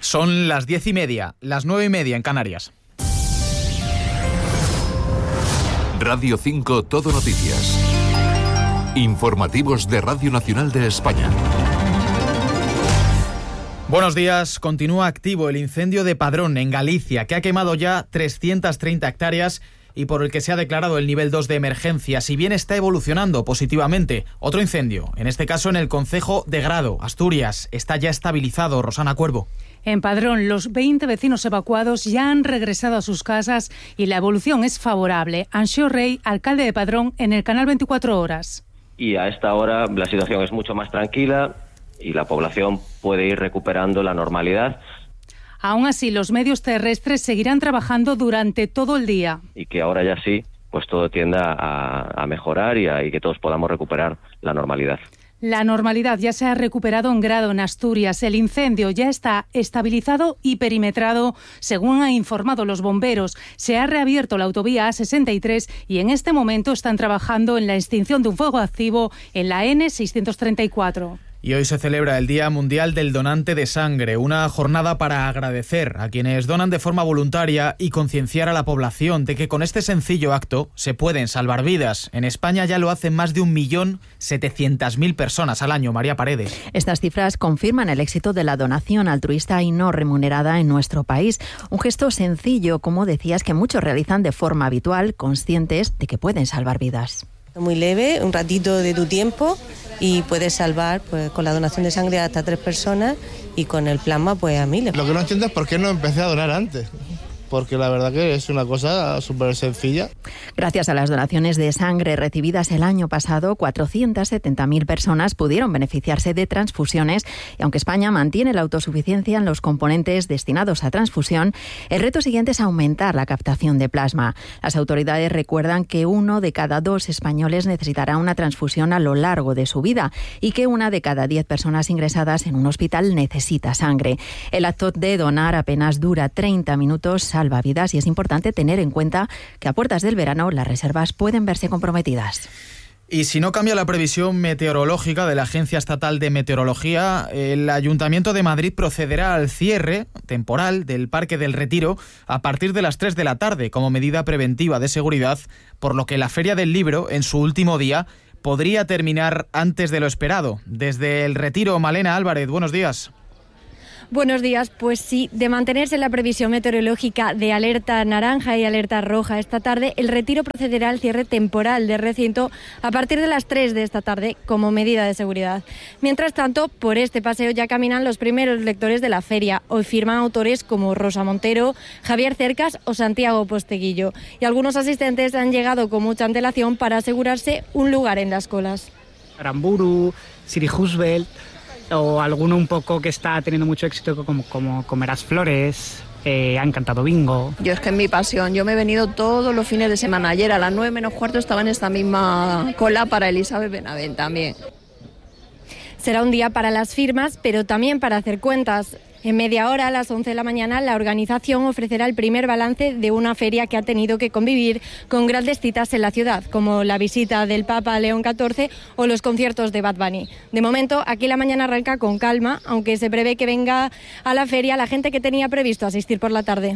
Son las 10:30, las 9:30 en Canarias. Radio 5 Todo Noticias. Informativos de Radio Nacional de España. Buenos días. Continúa activo el incendio de Padrón en Galicia, que ha quemado ya 330 hectáreas y por el que se ha declarado el nivel 2 de emergencia, si bien está evolucionando positivamente. Otro incendio, en este caso en el concejo de Grado, Asturias, está ya estabilizado. Rosana Cuervo. En Padrón, los 20 vecinos evacuados ya han regresado a sus casas y la evolución es favorable. Anxo Rey, alcalde de Padrón, en el canal 24 Horas. Y a esta hora la situación es mucho más tranquila y la población puede ir recuperando la normalidad. Aún así, los medios terrestres seguirán trabajando durante todo el día. Y que ahora ya sí, pues todo tienda a mejorar y que todos podamos recuperar la normalidad. La normalidad ya se ha recuperado en Grado, en Asturias. El incendio ya está estabilizado y perimetrado, según han informado los bomberos. Se ha reabierto la autovía A63 y en este momento están trabajando en la extinción de un fuego activo en la N634. Y hoy se celebra el Día Mundial del Donante de Sangre, una jornada para agradecer a quienes donan de forma voluntaria y concienciar a la población de que con este sencillo acto se pueden salvar vidas. En España ya lo hacen más de 1.700.000 personas al año. María Paredes. Estas cifras confirman el éxito de la donación altruista y no remunerada en nuestro país. Un gesto sencillo, como decías, que muchos realizan de forma habitual, conscientes de que pueden salvar vidas. Muy leve, un ratito de tu tiempo y puedes salvar, pues, con la donación de sangre hasta 3 personas y con el plasma pues a miles. Lo que no entiendo es por qué no empecé a donar antes, porque la verdad que es una cosa súper sencilla. Gracias a las donaciones de sangre recibidas el año pasado, 470.000 personas pudieron beneficiarse de transfusiones y aunque España mantiene la autosuficiencia en los componentes destinados a transfusión, el reto siguiente es aumentar la captación de plasma. Las autoridades recuerdan que 1 de cada 2 españoles necesitará una transfusión a lo largo de su vida y que 1 de cada 10 personas ingresadas en un hospital necesita sangre. El acto de donar apenas dura 30 minutos, salva vidas y es importante tener en cuenta que a puertas del verano las reservas pueden verse comprometidas. Y si no cambia la previsión meteorológica de la Agencia Estatal de Meteorología, el Ayuntamiento de Madrid procederá al cierre temporal del Parque del Retiro a partir de las 3 de la tarde como medida preventiva de seguridad, por lo que la Feria del Libro, en su último día, podría terminar antes de lo esperado. Desde el Retiro, Malena Álvarez, buenos días. Buenos días. Pues sí, de mantenerse la previsión meteorológica de alerta naranja y alerta roja esta tarde, el Retiro procederá al cierre temporal del recinto a partir de las 3 de esta tarde como medida de seguridad. Mientras tanto, por este paseo ya caminan los primeros lectores de la feria. Hoy firman autores como Rosa Montero, Javier Cercas o Santiago Posteguillo. Y algunos asistentes han llegado con mucha antelación para asegurarse un lugar en las colas. Aramburu, Siri Husbelt o alguno un poco que está teniendo mucho éxito como Comerás Flores, ha encantado Bingo. Yo es que es mi pasión, yo me he venido todos los fines de semana. Ayer a las 9:45 estaba en esta misma cola para Elizabeth Benavent también. Será un día para las firmas, pero también para hacer cuentas. En media hora, a las 11 de la mañana, la organización ofrecerá el primer balance de una feria que ha tenido que convivir con grandes citas en la ciudad, como la visita del Papa León XIV o los conciertos de Bad Bunny. De momento, aquí la mañana arranca con calma, aunque se prevé que venga a la feria la gente que tenía previsto asistir por la tarde.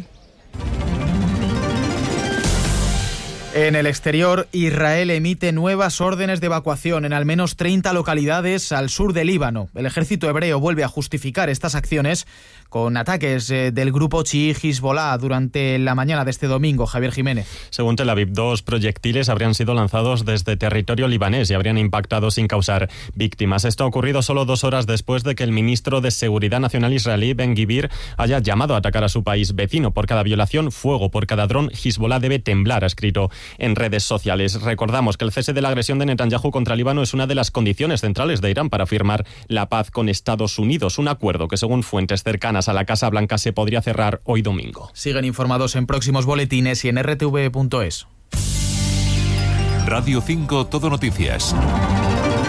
En el exterior, Israel emite nuevas órdenes de evacuación en al menos 30 localidades al sur del Líbano. El ejército hebreo vuelve a justificar estas acciones con ataques del grupo chií Hezbollah durante la mañana de este domingo. Javier Jiménez. Según Tel Aviv, 2 proyectiles habrían sido lanzados desde territorio libanés y habrían impactado sin causar víctimas. Esto ha ocurrido solo 2 horas después de que el ministro de Seguridad Nacional israelí, Ben-Gvir, haya llamado a atacar a su país vecino. Por cada violación, fuego. Por cada dron, Hezbollah debe temblar, ha escrito en redes sociales. Recordamos que el cese de la agresión de Netanyahu contra Líbano es una de las condiciones centrales de Irán para firmar la paz con Estados Unidos. Un acuerdo que, según fuentes cercanas a la Casa Blanca, se podría cerrar hoy domingo. Siguen informados en próximos boletines y en rtv.es. Radio 5 Todo Noticias.